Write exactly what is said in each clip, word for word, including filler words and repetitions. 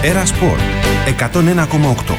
Έρα Σπορ εκατόν ένα κόμμα οκτώ.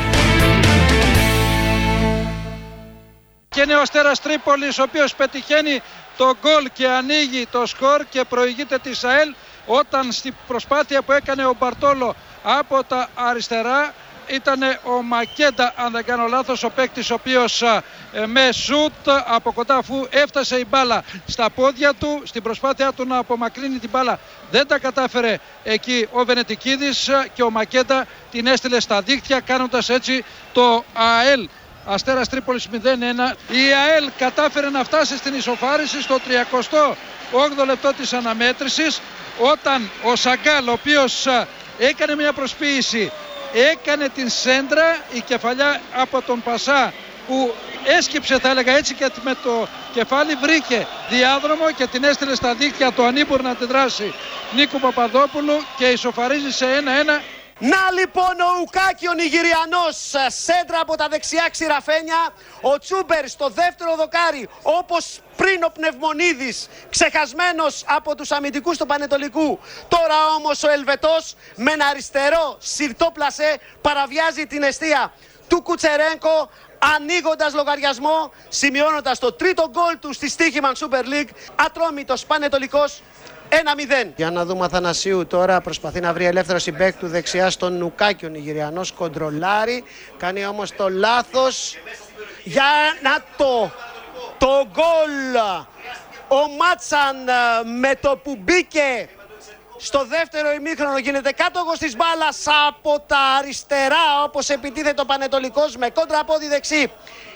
Και είναι ο Αστέρας Τρίπολης, ο οποίος πετυχαίνει το γκολ και ανοίγει το σκορ και προηγείται της ΑΕΛ, όταν στην προσπάθεια που έκανε ο Μπαρτόλο από τα αριστερά ήταν ο Μακέντα, αν δεν κάνω λάθος, ο παίκτης ο οποίος ε, με σουτ από κοντά, αφού έφτασε η μπάλα στα πόδια του, στην προσπάθεια του να απομακρύνει την μπάλα δεν τα κατάφερε εκεί ο Βενετικίδης και ο Μακέντα την έστειλε στα δίχτυα, κάνοντας έτσι το ΑΕΛ Αστέρας Τρίπολης μηδέν ένα. Η ΑΕΛ κατάφερε να φτάσει στην ισοφάριση στο τριακοστό όγδοο λεπτό της αναμέτρησης, όταν ο Σαγκάλ, ο οποίος έκανε μια προσποίηση, έκανε την σέντρα, η κεφαλιά από τον Πασά που έσκυψε, θα έλεγα έτσι, και με το κεφάλι βρήκε διάδρομο και την έστειλε στα δίχτυα του ανήμπορου να αντιδράσει Νίκου Παπαδόπουλου και ισοφαρίζει σε ένα ένα. Να λοιπόν ο Ουκάκη ο Νιγηριανός, σέντρα από τα δεξιά ξηραφένια, ο Τσούμπερ στο δεύτερο δοκάρι, όπως πριν ο Πνευμονίδης, ξεχασμένος από τους αμυντικούς του Πανετολικού. Τώρα όμως ο Ελβετός με ένα αριστερό σιρτό πλασέ παραβιάζει την εστία του Κουτσερένκο, ανοίγοντας λογαριασμό, σημειώνοντας το τρίτο γκολ του στη Στοίχημαν Super League. Ατρόμητος Πανετολικός ένα μηδέν. Για να δούμε Αθανασίου τώρα, προσπαθεί να βρει ελεύθερο συμπαίκτη του δεξιά στον Νουκάκη, ο Νιγηριανός κοντρολάρει, κάνει όμως το λάθος. Για να το, το γκολ, ο Μάτσαν με το που μπήκε στο δεύτερο ημίχρονο γίνεται κάτοχος της μπάλας από τα αριστερά, όπως επιτίθεται ο Πανετολικός με κόντρα πόδι δεξί.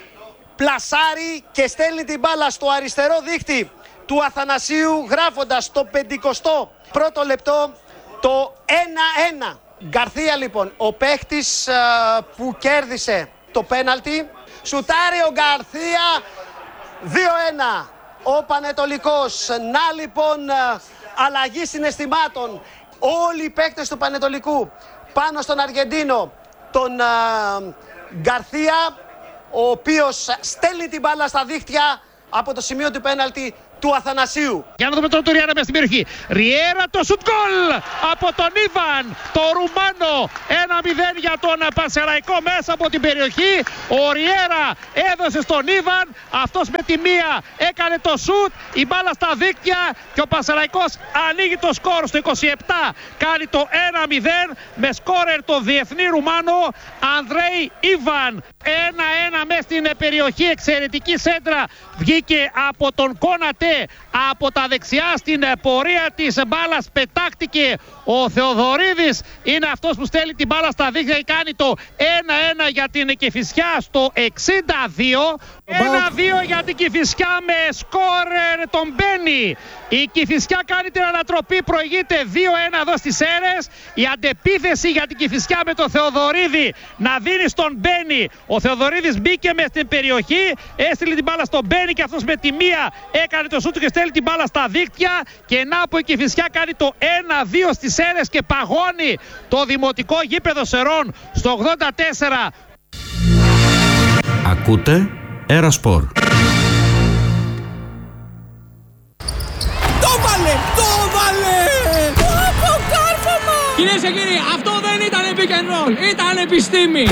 Πλασάρει και στέλνει την μπάλα στο αριστερό δίχτυ του Αθανασίου, γράφοντας το πεντηκοστό πρώτο λεπτό το ένα ένα. Γκαρθία λοιπόν, ο παίχτης α, που κέρδισε το πέναλτι, σουτάρει ο Γκαρθία, δύο ένα ο Πανετολικός. Να λοιπόν α, αλλαγή συναισθημάτων, όλοι οι παίκτες του Πανετολικού πάνω στον Αργεντίνο, τον α, Γκαρθία, ο οποίος στέλνει την μπάλα στα δίχτυα από το σημείο του πέναλτι του Αθανασίου. Για να δούμε τώρα το Ριέρα μέσα στην περιοχή. Ριέρα, το σουτ γκολ από τον Ιβαν, το Ρουμάνο. ένα μηδέν για τον Πανσεραϊκό μέσα από την περιοχή. Ο Ριέρα έδωσε στον Ιβαν, αυτός με τη μία έκανε το σουτ, η μπάλα στα δίκτυα και ο Πανσεραϊκός ανοίγει το σκορ στο είκοσι επτά. Κάνει το ένα μηδέν με σκόρερ το διεθνή Ρουμάνο Ανδρέη Ιβαν. ένα ένα μέσα στην περιοχή, εξαιρετική σέντρα βγήκε από τον Κόνατε. Από τα δεξιά στην πορεία της μπάλας πετάχτηκε ο Θεοδωρίδης, είναι αυτός που στέλνει την μπάλα στα δίχτυα και κάνει το ένα ένα για την Κηφισιά στο εξήντα δύο. ένα δύο για την Κηφισιά με σκόρερ τον Μπένι. Η Κηφισιά κάνει την ανατροπή, προηγείται δύο ένα εδώ στις Σέρρες. Η αντεπίθεση για την Κηφισιά με τον Θεοδωρίδη να δίνει στον Μπένι. Ο Θεοδωρίδης μπήκε μες στην περιοχή, έστειλε την μπάλα στον Μπένι και αυτός με τη μία έκανε το σούτ και στέλνει την μπάλα στα δίκτυα. Και να που η Κηφισιά κάνει το ένα δύο στις Σέρρες και παγώνει το δημοτικό γήπεδο Σερών στο ογδόντα τέσσερα. Ακούτε Έρα Σπορ. Το βάλε! Το βάλε! Από κάρφωμα! Κυρίες και κύριοι, αυτό δεν ήταν pick and roll, ήταν επιστήμη!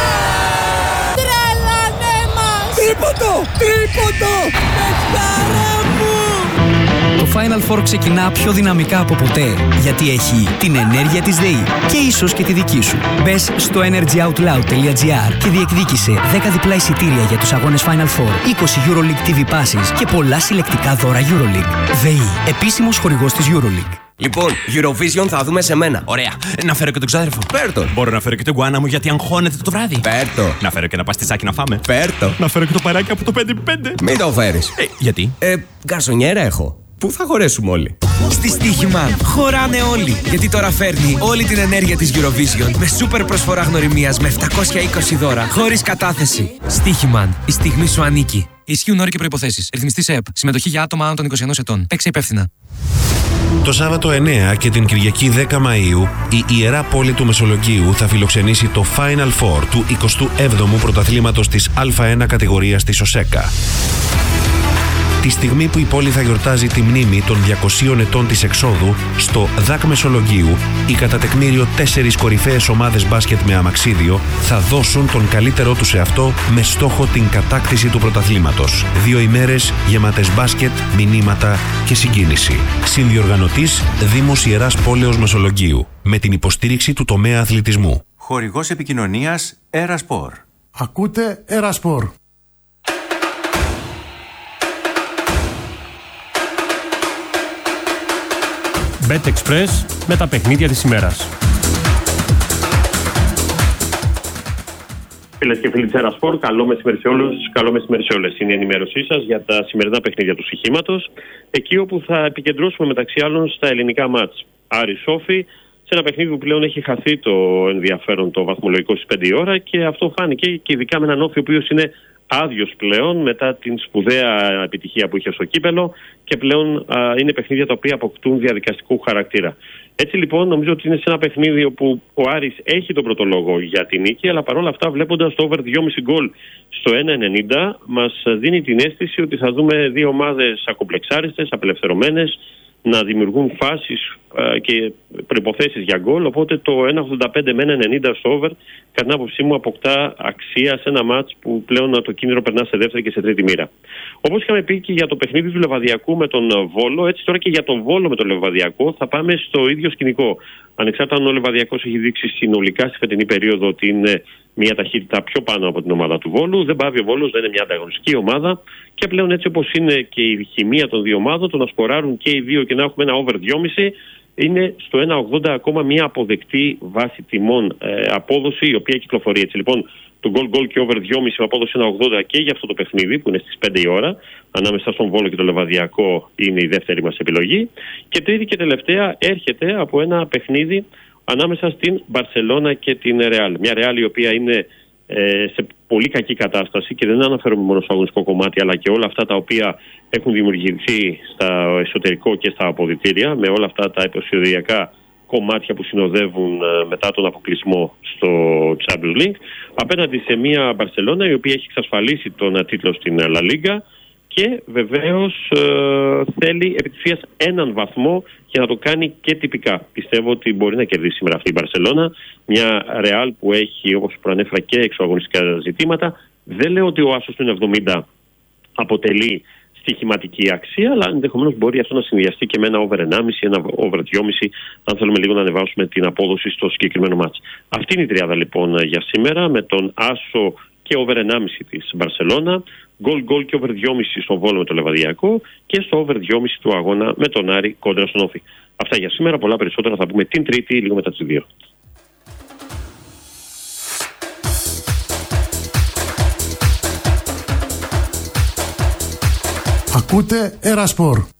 Τρελάνε μας! Τρίποντο! Τρίποντο! Πεχτάρα μου! Το Final Four ξεκινά πιο δυναμικά από ποτέ, γιατί έχει την ενέργεια της ΔΕΗ και ίσως και τη δική σου. Μπες στο energyoutloud.gr και διεκδίκησε δέκα διπλά εισιτήρια για τους αγώνες Final Four, είκοσι EuroLeague τι βι Passes και πολλά συλλεκτικά δώρα EuroLeague. ΔΕΗ, επίσημος χορηγός της EuroLeague. Λοιπόν, Eurovision θα δούμε σε μένα. Ωραία. Να φέρω και τον ξάδερφο. Πέρτο. Μπορώ να φέρω και τον γκουάνα μου γιατί αγχώνεται το βράδυ. Πέρτο. Να φέρω και ένα παστιτσάκι να φάμε. Πέρτο. Να φέρω και το παράκι από το πέντε πέντε. Μην το φέρεις. Ε, γιατί? Ε, γκαρσονιέρα έχω. Πού θα χωρέσουμε όλοι? Στη Στοίχημαν χωράνε όλοι. Γιατί τώρα φέρνει όλη την ενέργεια της Eurovision με σούπερ προσφορά γνωριμίας με επτακόσια είκοσι δώρα χωρίς κατάθεση. Στοίχημαν. Η στιγμή σου ανήκει. Ισχύουν όροι και προϋποθέσεις. Ρυθμιστής ΕΕΠ. Συμμετοχή για άτομα άνω των είκοσι ενός ετών. Παίξε υπεύθυνα. Το Σάββατο εννέα και την Κυριακή δέκα Μαΐου η Ιερά Πόλη του Μεσολογγίου θα φιλοξενήσει το Final Four του εικοστού έβδομου πρωταθλήματος της Α1 κατηγορίας της ΟΣΕΚΑ. Τη στιγμή που η πόλη θα γιορτάζει τη μνήμη των διακοσίων ετών της εξόδου, στο ΔΑΚ Μεσολογγίου, οι κατά τεκμήριο τέσσερις κορυφαίες ομάδες μπάσκετ με αμαξίδιο θα δώσουν τον καλύτερό τους σε αυτό με στόχο την κατάκτηση του πρωταθλήματος. Δύο ημέρες γεμάτες μπάσκετ, μηνύματα και συγκίνηση. Συνδιοργανωτής Δήμος Ιεράς Πόλεως Μεσολογγίου, με την υποστήριξη του τομέα αθλητισμού. Χορηγός επικοινωνίας Ερασπορ. Ακούτε Ερασπορ. BetExpress με τα παιχνίδια της ημέρας. Φίλες και φίλοι της Ερασπορ, καλό μεσημέρι σε όλους, καλό μεσημέρι σε όλες. Είναι η ενημέρωσή σας για τα σημερινά παιχνίδια του στοιχήματος, εκεί όπου θα επικεντρώσουμε μεταξύ άλλων στα ελληνικά μάτς. Άρη Σόφι, σε ένα παιχνίδι που πλέον έχει χαθεί το ενδιαφέρον το βαθμολογικό στις πέντε η ώρα, και αυτό φάνηκε και ειδικά με έναν Όφη ο οποίος είναι άδειος πλέον μετά την σπουδαία επιτυχία που είχε στο κύπελο, και πλέον α, είναι παιχνίδια τα οποία αποκτούν διαδικαστικού χαρακτήρα. Έτσι λοιπόν νομίζω ότι είναι σε ένα παιχνίδι όπου ο Άρης έχει τον πρώτο λόγο για την νίκη, αλλά παρόλα αυτά βλέποντας το over δυόμισι γκολ στο ένα ενενήντα μας δίνει την αίσθηση ότι θα δούμε δύο ομάδες ακομπλεξάριστες, απελευθερωμένες, να δημιουργούν φάσεις α, και προϋποθέσεις για γκολ, οπότε το ένα ογδόντα πέντε με ένα ενενήντα στο over κατά την άποψή μου αποκτά αξία σε ένα μάτς που πλέον το κίνδυνο περνά σε δεύτερη και σε τρίτη μοίρα. Όπως είχαμε πει και για το παιχνίδι του Λεβαδιακού με τον Βόλο, έτσι τώρα και για τον Βόλο με τον Λεβαδιακό θα πάμε στο ίδιο σκηνικό. Ανεξάρτητα αν ο Λεβαδιακός έχει δείξει συνολικά στη φετινή περίοδο ότι είναι μια ταχύτητα πιο πάνω από την ομάδα του Βόλου, δεν πάβει ο Βόλος, δεν είναι μια ανταγωνιστική ομάδα, και πλέον έτσι όπως είναι και η χημεία των δύο ομάδων, το να σκοράρουν και οι δύο και να έχουμε ένα over δυόμισι είναι στο ένα ογδόντα ακόμα μια αποδεκτή βάση τιμών ε, απόδοση, η οποία κυκλοφορεί. Έτσι λοιπόν το goal goal και over δυόμισι με απόδοση ένα ογδόντα και για αυτό το παιχνίδι που είναι στις πέντε η ώρα ανάμεσα στον Βόλο και το Λεβαδιακό είναι η δεύτερη μας επιλογή. Και τρίτη και τελευταία έρχεται από ένα παιχνίδι ανάμεσα στην Μπαρσελόνα και την Ρεάλ. Μια Ρεάλ η οποία είναι ε, σε πολύ κακή κατάσταση, και δεν αναφέρομαι μόνο στο αγωνιστικό κομμάτι αλλά και όλα αυτά τα οποία έχουν δημιουργηθεί στα εσωτερικό και στα αποδυτήρια, με όλα αυτά τα επεισοδιακά κομμάτια που συνοδεύουν ε, μετά τον αποκλεισμό στο Champions League, απέναντι σε μια Μπαρσελόνα η οποία έχει εξασφαλίσει τον τίτλο στην La Liga και βεβαίως ε, θέλει επί της ουσίας έναν βαθμό για να το κάνει και τυπικά. Πιστεύω ότι μπορεί να κερδίσει σήμερα αυτή η Μπαρσελόνα, μια Ρεάλ που έχει, όπως προανέφερα, και εξωαγωνιστικά ζητήματα. Δεν λέω ότι ο άσος του εβδομήντα αποτελεί στοιχηματική αξία, αλλά ενδεχομένως μπορεί αυτό να συνδυαστεί και με ένα over ενάμισι, ένα over δυόμισι, αν θέλουμε λίγο να ανεβάσουμε την απόδοση στο συγκεκριμένο μάτς. Αυτή είναι η τριάδα λοιπόν για σήμερα, με τον άσο και over ενάμισι της Μπαρσελόνα, γκολ γκολ και over δυόμισι στον Βόλο με το Λεβαδιακό και στο over δυόμισι του αγώνα με τον Άρη κόντρα στον Όφη. Αυτά για σήμερα, πολλά περισσότερα θα πούμε την Τρίτη λίγο μετά τις δύο. Ακούτε Ερασπορ.